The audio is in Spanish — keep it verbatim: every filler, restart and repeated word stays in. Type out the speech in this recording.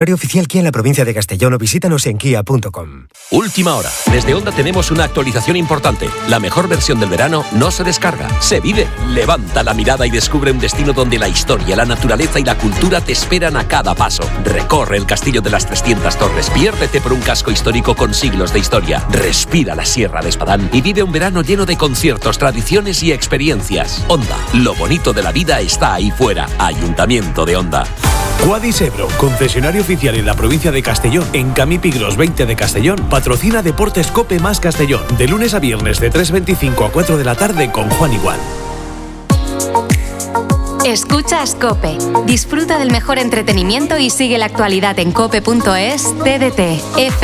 Oficial Kia en la provincia de Castellón o visítanos en kia punto com. Última hora. Desde Honda tenemos una actualización importante. La mejor versión del verano no se descarga, se vive. Levanta la mirada y descubre un destino donde la historia, la naturaleza y la cultura te esperan a cada paso. Recorre el Castillo de las trescientas Torres, piérdete por un casco histórico con siglos de historia. Respira la Sierra de Espadán y vive un verano lleno de conciertos, tradiciones y experiencias. Honda, lo bonito de la vida está ahí fuera. Ayuntamiento de Honda. Quadis Ebro, concesionario oficial en la provincia de Castellón, en Camipigros veinte de Castellón, patrocina Deportes Cope más Castellón, de lunes a viernes de tres veinticinco a cuatro de la tarde con Juan Igual. Escuchas COPE. Disfruta del mejor entretenimiento y sigue la actualidad en cope punto es, T D T, F